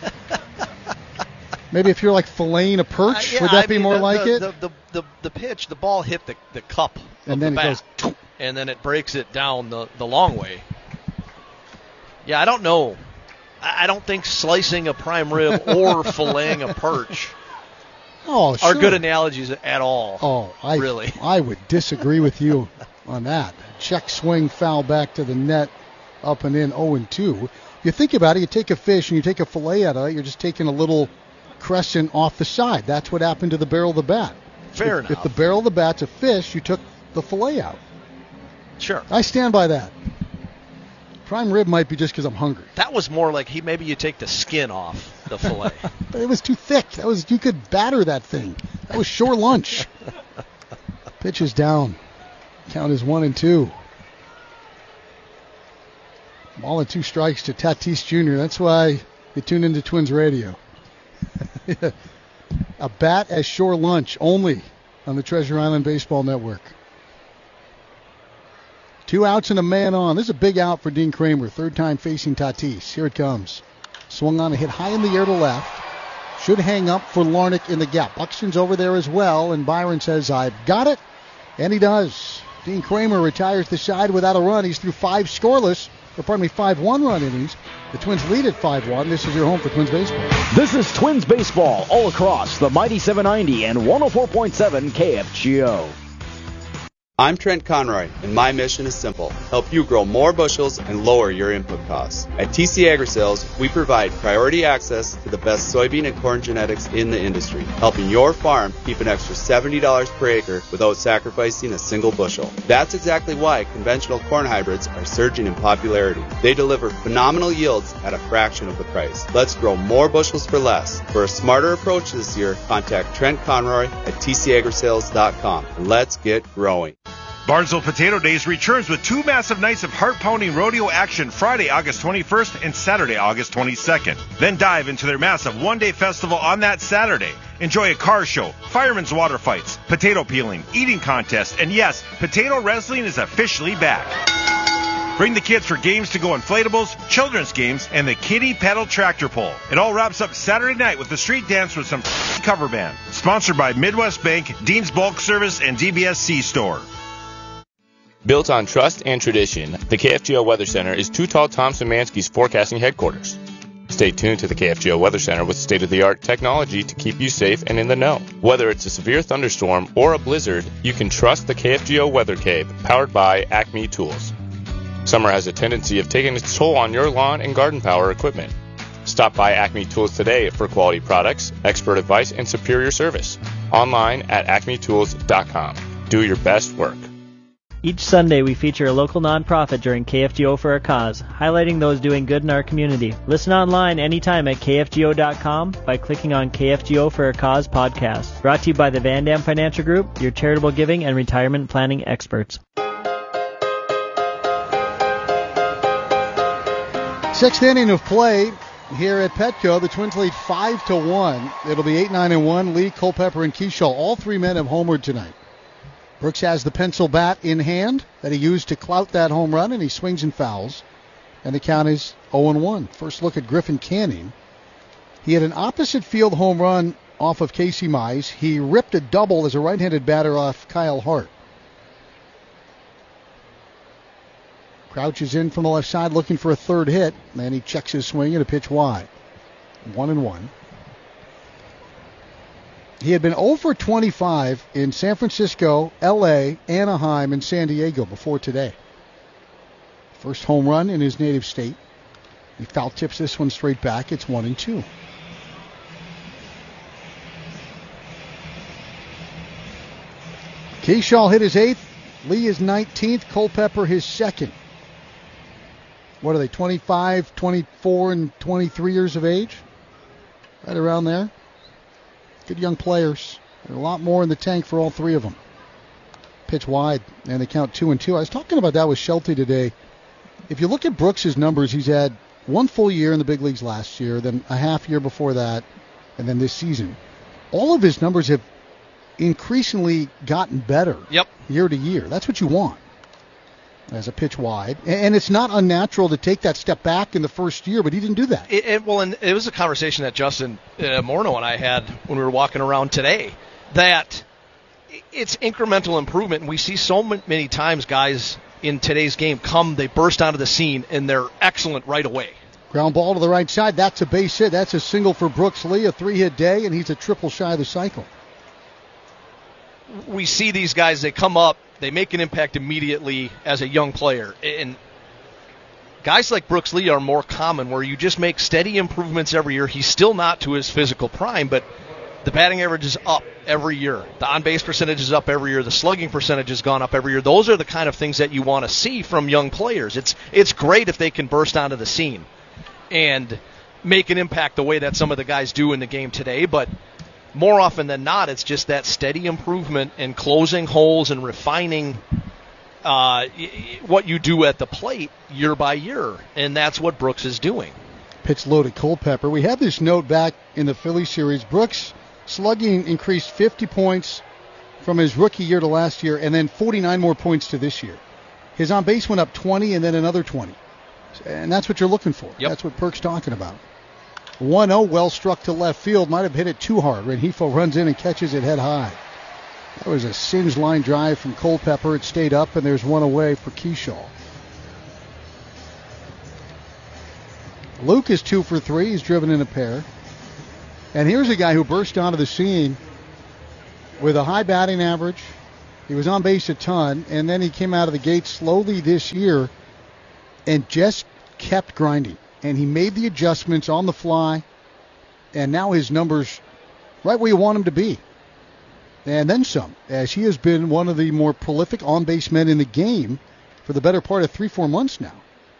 filleting a perch, would that be more like it? The pitch, the ball hit the cup and then the it bat, goes, and then it breaks it down the long way. Yeah, I don't know. I don't think slicing a prime rib or filleting a perch are good analogies at all. Really. I would disagree with you on that. Check swing, foul back to the net, up and in, 0-2. You think about it, you take a fish and you take a fillet out of it, you're just taking a little crescent off the side. That's what happened to the barrel of the bat. Fair enough. If the barrel of the bat's a fish, you took the fillet out. Sure. I stand by that. Prime rib might be just because I'm hungry. That was more like maybe you take the skin off the fillet. But it was too thick. You could batter that thing. That was shore lunch. Pitch is down. Count is 1-2. Ball and 2 strikes to Tatis Jr. That's why you tune into Twins Radio. A bat as shore lunch only on the Treasure Island Baseball Network. 2 outs and a man on. This is a big out for Dean Kramer. Third time facing Tatis. Here it comes. Swung on a hit high in the air to left. Should hang up for Larnach in the gap. Buxton's over there as well, and Byron says, I've got it. And he does. Dean Kramer retires the side without a run. He's through 5 1-run innings. The Twins lead at 5-1. This is your home for Twins baseball. This is Twins baseball all across the Mighty 790 and 104.7 KFGO. I'm Trent Conroy, and my mission is simple: help you grow more bushels and lower your input costs. At TC Agri-Sales, we provide priority access to the best soybean and corn genetics in the industry, helping your farm keep an extra $70 per acre without sacrificing a single bushel. That's exactly why conventional corn hybrids are surging in popularity. They deliver phenomenal yields at a fraction of the price. Let's grow more bushels for less. For a smarter approach this year, contact Trent Conroy at tcagrisales.com, and let's get growing. Barnesville Potato Days returns with 2 massive nights of heart-pounding rodeo action Friday, August 21st and Saturday, August 22nd. Then dive into their massive one-day festival on that Saturday. Enjoy a car show, firemen's water fights, potato peeling, eating contest, and yes, potato wrestling is officially back. Bring the kids for games to go inflatables, children's games, and the kiddie pedal tractor pull. It all wraps up Saturday night with a street dance with some cover band. Sponsored by Midwest Bank, Dean's Bulk Service, and DBSC Store. Built on trust and tradition, the KFGO Weather Center is Too Tall Tom Szymanski's forecasting headquarters. Stay tuned to the KFGO Weather Center with state-of-the-art technology to keep you safe and in the know. Whether it's a severe thunderstorm or a blizzard, you can trust the KFGO Weather Cave, powered by Acme Tools. Summer has a tendency of taking its toll on your lawn and garden power equipment. Stop by Acme Tools today for quality products, expert advice, and superior service. Online at acmetools.com. Do your best work. Each Sunday, we feature a local nonprofit during KFGO for a Cause, highlighting those doing good in our community. Listen online anytime at KFGO.com by clicking on KFGO for a Cause podcast. Brought to you by the Van Dam Financial Group, your charitable giving and retirement planning experts. 6th inning of play here at Petco. The Twins lead 5-1. It'll be 8-9-1. Lee, Culpepper, and Keyshaw. All 3 men have homered tonight. Brooks has the pencil bat in hand that he used to clout that home run, and he swings and fouls. And the count is 0-1. First look at Griffin Canning. He had an opposite field home run off of Casey Mize. He ripped a double as a right-handed batter off Kyle Hart. Crouches in from the left side looking for a third hit. Then he checks his swing and a pitch wide. 1-1. He had been 0 for 25 in San Francisco, L.A., Anaheim, and San Diego before today. First home run in his native state. He foul tips this one straight back. It's 1-2. Keyshaw hit his 8th. Lee is 19th. Culpepper his 2nd. What are they, 25, 24, and 23 years of age? Right around there. Good young players. There's a lot more in the tank for all 3 of them. Pitch wide, and they count 2-2. I was talking about that with Shelty today. If you look at Brooks' numbers, he's had 1 full year in the big leagues last year, then a half year before that, and then this season. All of his numbers have increasingly gotten better year to year. That's what you want as a pitch wide. And it's not unnatural to take that step back in the first year, but he didn't do that. And it was a conversation that Justin Morneau and I had when we were walking around today, that it's incremental improvement. And we see so many times guys in today's game they burst onto the scene, and they're excellent right away. Ground ball to the right side. That's a base hit. That's a single for Brooks Lee, a 3-hit day, and he's a triple shy of the cycle. We see these guys, they come up, they make an impact immediately as a young player. And guys like Brooks Lee are more common, where you just make steady improvements every year. He's still not to his physical prime, but the batting average is up every year. The on-base percentage is up every year. The slugging percentage has gone up every year. Those are the kind of things that you want to see from young players. It's great if they can burst onto the scene and make an impact the way that some of the guys do in the game today, but more often than not, it's just that steady improvement and closing holes and refining what you do at the plate year by year, and that's what Brooks is doing. Pitch low to Culpepper. We had this note back in the Philly series. Brooks' slugging increased 50 points from his rookie year to last year, and then 49 more points to this year. His on-base went up 20 and then another 20. And that's what you're looking for. Yep. That's what Perk's talking about. 1-0, well struck to left field. Might have hit it too hard. Rengifo runs in and catches it head high. That was a singe line drive from Culpepper. It stayed up, and there's one away for Keyshaw. Luke is 2 for 3. He's driven in a pair. And here's a guy who burst onto the scene with a high batting average. He was on base a ton, and then he came out of the gate slowly this year and just kept grinding. And he made the adjustments on the fly, and now his numbers right where you want him to be. And then some, as he has been one of the more prolific on-base men in the game for the better part of 3-4 months now.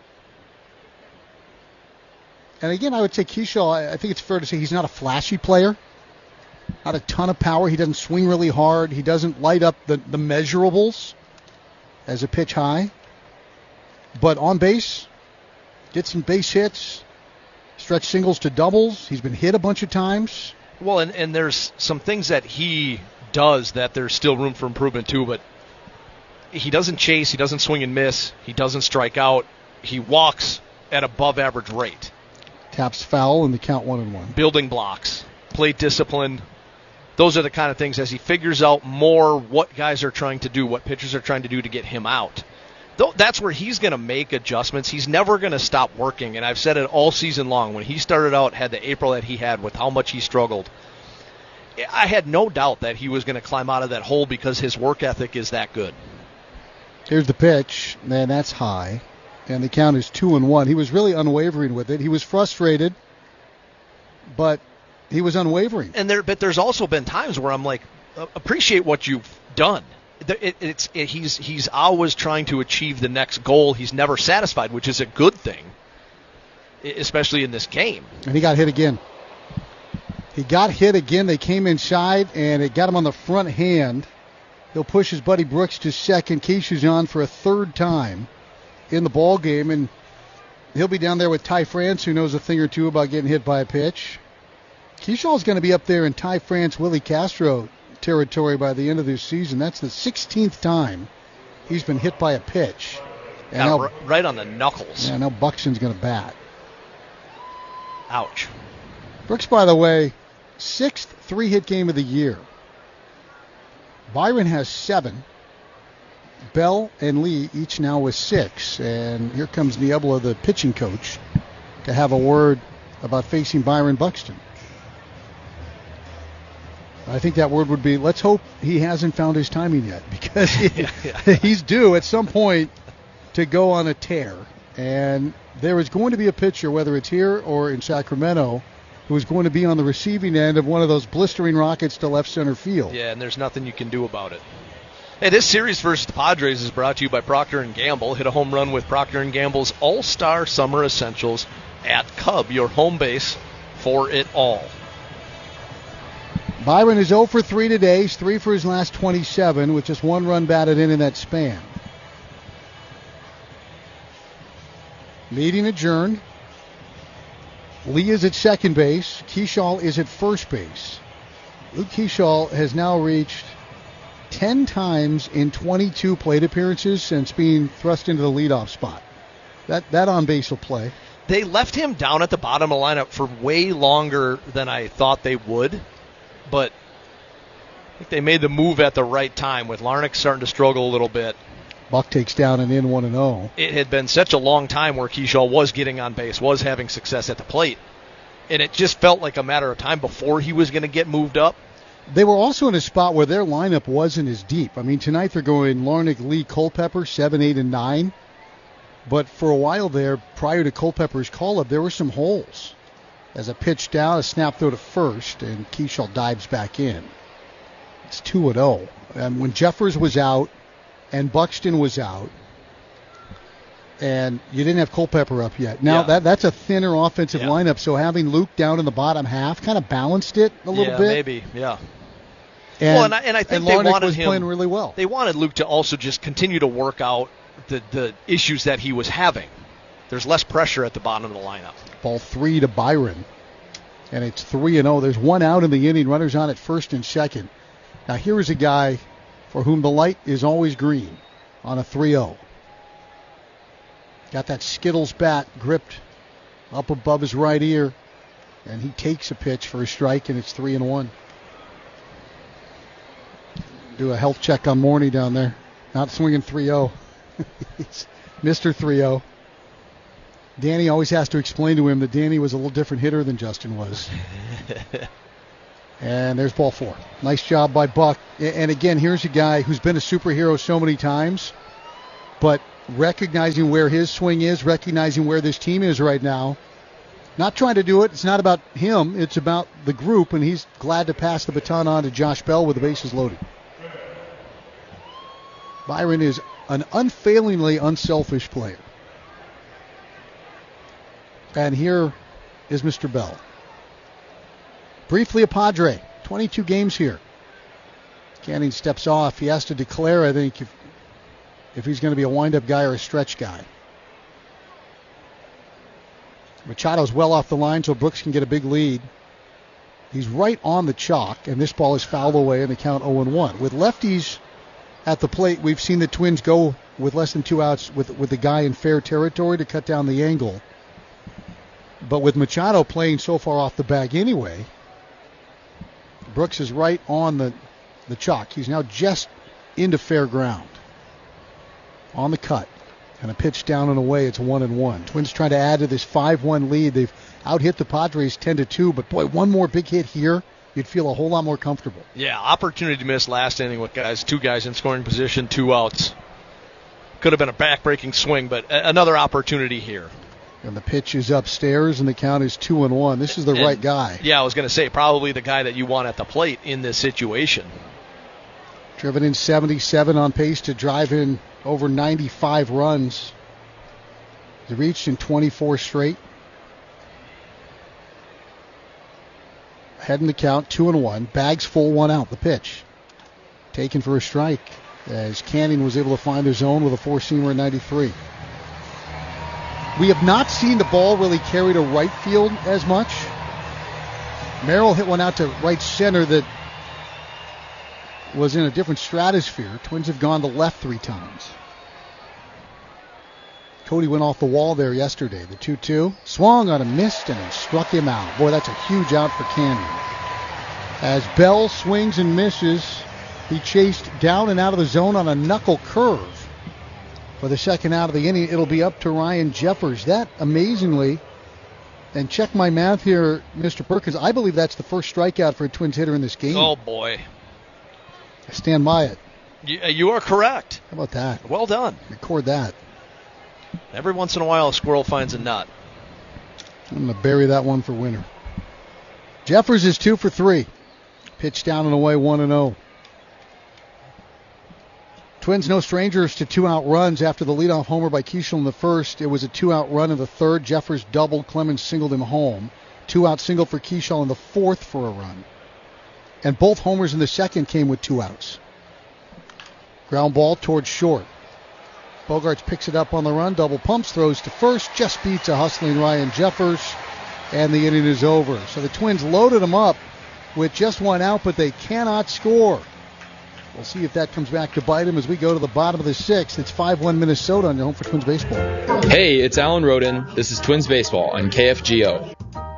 And again, I would say Keyshaw, I think it's fair to say he's not a flashy player. Not a ton of power. He doesn't swing really hard. He doesn't light up the measurables as a pitch high. But on base, get some base hits, stretch singles to doubles. He's been hit a bunch of times. Well, and there's some things that he does that there's still room for improvement too, but he doesn't chase, he doesn't swing and miss, he doesn't strike out, he walks at above average rate. Taps foul and the count 1-1. Building blocks, plate discipline, those are the kind of things as he figures out more what guys are trying to do, what pitchers are trying to do to get him out. That's where he's going to make adjustments. He's never going to stop working, and I've said it all season long. When he started out, had the April that he had with how much he struggled, I had no doubt that he was going to climb out of that hole because his work ethic is that good. Here's the pitch, and that's high, and the count is 2-1. He was really unwavering with it. He was frustrated, but he was unwavering. But there's also been times where I'm like, appreciate what you've done. He's always trying to achieve the next goal. He's never satisfied, which is a good thing, especially in this game. And he got hit again. They came inside, and it got him on the front hand. He'll push his buddy Brooks to second. Keisha's on for a third time in the ball game, and he'll be down there with Ty France, who knows a thing or two about getting hit by a pitch. Keishaw's going to be up there in Ty France, Willie Castro territory by the end of this season. That's the 16th time he's been hit by a pitch. And now, right on the knuckles. Yeah, now Buxton's going to bat. Ouch. Brooks, by the way, 6th 3-hit game of the year. Byron has 7. Bell and Lee each now with 6. And here comes Niebla, the pitching coach, to have a word about facing Byron Buxton. I think that word would be, let's hope he hasn't found his timing yet, because he's due at some point to go on a tear. And there is going to be a pitcher, whether it's here or in Sacramento, who is going to be on the receiving end of one of those blistering rockets to left center field. Yeah, and there's nothing you can do about it. Hey, this series versus the Padres is brought to you by Procter & Gamble. Hit a home run with Procter & Gamble's All-Star Summer Essentials at Cub, your home base for it all. Byron is 0 for 3 today. He's 3 for his last 27, with just 1 run batted in that span. Meeting adjourned. Lee is at second base. Keyshaw is at first base. Luke Keyshaw has now reached 10 times in 22 plate appearances since being thrust into the leadoff spot. That on base will play. They left him down at the bottom of the lineup for way longer than I thought they would. But I think they made the move at the right time with Larnach starting to struggle a little bit. Buck takes down an in 1-0. It had been such a long time where Keyshaw was getting on base, was having success at the plate. And it just felt like a matter of time before he was going to get moved up. They were also in a spot where their lineup wasn't as deep. I mean, tonight they're going Larnach, Lee, Culpepper, 7, 8, and 9. But for a while there, prior to Culpepper's call-up, there were some holes. As a pitch down, a snap throw to first, and Keyshaw dives back in. It's 2-0. And when Jeffers was out and Buxton was out, and you didn't have Culpepper up yet. Now that's a thinner offensive lineup, so having Luke down in the bottom half kind of balanced it a little bit. Maybe, yeah. And I think they wanted was him playing really well. They wanted Luke to also just continue to work out the issues that he was having. There's less pressure at the bottom of the lineup. Ball 3 to Byron, and it's 3-0. There's 1 out in the inning. Runners on at first and second. Now here is a guy for whom the light is always green on a 3-0. Got that Skittles bat gripped up above his right ear, and he takes a pitch for a strike, and it's 3-1. do a health check on Morney down there. Not swinging 3-0. He's Mr. 3-0. Danny always has to explain to him that Danny was a little different hitter than Justin was. And there's ball 4. Nice job by Buck. And again, here's a guy who's been a superhero so many times, but recognizing where his swing is, recognizing where this team is right now, not trying to do it. It's not about him. It's about the group, and he's glad to pass the baton on to Josh Bell with the bases loaded. Byron is an unfailingly unselfish player. And here is Mr. Bell. Briefly a Padre. 22 games here. Canning steps off. He has to declare, I think, if he's going to be a wind-up guy or a stretch guy. Machado's well off the line, so Brooks can get a big lead. He's right on the chalk, and this ball is fouled away, and the count 0-1. With lefties at the plate, we've seen the Twins go with less than 2 outs with the guy in fair territory to cut down the angle. But with Machado playing so far off the bag anyway, Brooks is right on the chalk. He's now just into fair ground. On the cut. And a pitch down and away. It's 1-1. Twins trying to add to this 5-1 lead. They've out-hit the Padres 10-2. But boy, one more big hit here, you'd feel a whole lot more comfortable. Yeah, opportunity to miss last inning with two guys in scoring position, 2 outs. Could have been a back-breaking swing, but another opportunity here. And the pitch is upstairs, and the count is 2-1. This is the right guy. Yeah, I was going to say, probably the guy that you want at the plate in this situation. Driven in 77, on pace to drive in over 95 runs. He's reached in 24 straight. Ahead in the count, 2-1. Bags full, 1 out. The pitch taken for a strike as Canning was able to find the zone with a 4-seamer at 93. We have not seen the ball really carry to right field as much. Merrill hit one out to right center that was in a different stratosphere. Twins have gone to left 3 times. Cody went off the wall there yesterday. The 2-2. Swung on a missed and it struck him out. Boy, that's a huge out for Canning. As Bell swings and misses, he chased down and out of the zone on a knuckle curve. For the second out of the inning, it'll be up to Ryan Jeffers. That, amazingly, and check my math here, Mr. Perkins, I believe that's the first strikeout for a Twins hitter in this game. Oh, boy. I stand by it. You are correct. How about that? Well done. Record that. Every once in a while, a squirrel finds a nut. I'm going to bury that one for winter. Jeffers is 2 for 3. Pitch down and away, 1-0. Twins no strangers to 2-out runs after the leadoff homer by Keishel in the first. It was a 2-out run in the third. Jeffers doubled. Clemens singled him home. 2-out single for Keishel in the fourth for a run. And both homers in the second came with 2 outs. Ground ball towards short. Bogaerts picks it up on the run. Double pumps, throws to first. Just beats a hustling Ryan Jeffers. And the inning is over. So the Twins loaded him up with just 1 out, but they cannot score. We'll see if that comes back to bite him as we go to the bottom of the 6th. It's 5-1 Minnesota on your home for Twins Baseball. Hey, it's Alan Roden. This is Twins Baseball on KFGO.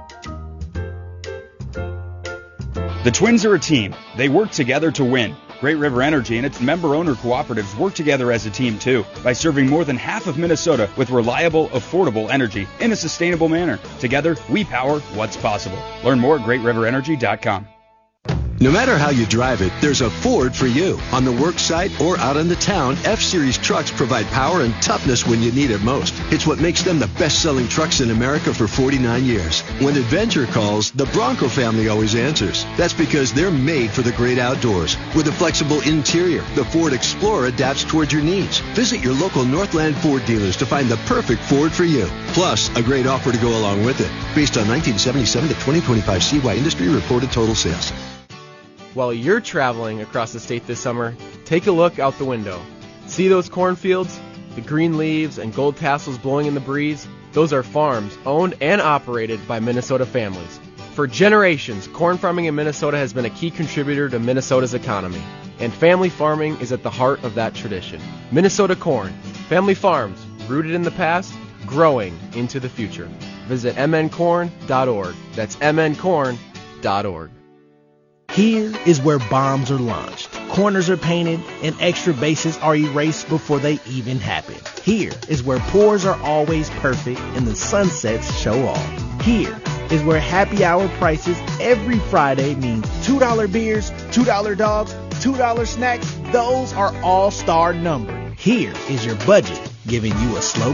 The Twins are a team. They work together to win. Great River Energy and its member-owner cooperatives work together as a team, too, by serving more than half of Minnesota with reliable, affordable energy in a sustainable manner. Together, we power what's possible. Learn more at GreatRiverEnergy.com. No matter how you drive it, there's a Ford for you. On the work site or out in the town, F-Series trucks provide power and toughness when you need it most. It's what makes them the best-selling trucks in America for 49 years. When adventure calls, the Bronco family always answers. That's because they're made for the great outdoors. With a flexible interior, the Ford Explorer adapts towards your needs. Visit your local Northland Ford dealers to find the perfect Ford for you. Plus, a great offer to go along with it. Based on 1977 to 2025 CY industry reported total sales. While you're traveling across the state this summer, take a look out the window. See those cornfields? The green leaves and gold tassels blowing in the breeze? Those are farms owned and operated by Minnesota families. For generations, corn farming in Minnesota has been a key contributor to Minnesota's economy, and family farming is at the heart of that tradition. Minnesota Corn, family farms, rooted in the past, growing into the future. Visit mncorn.org. That's mncorn.org. Here is where bombs are launched, corners are painted, and extra bases are erased before they even happen. Here is where pours are always perfect and the sunsets show off. Here is where happy hour prices every Friday means $2 beers, $2 dogs, $2 snacks. Those are all-star numbers. Here is your budget giving you a slow